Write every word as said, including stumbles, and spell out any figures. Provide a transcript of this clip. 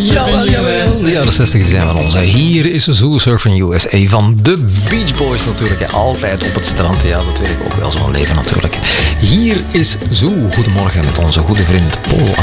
Jawel, jawel. De jaren zestig zijn van ons. Hier is de Zoo Surfing U S A van de Beach Boys natuurlijk. Altijd op het strand. Ja, dat weet ik ook wel, zo'n leven natuurlijk. Hier is Zoo. Goedemorgen met onze goede vriend Paul.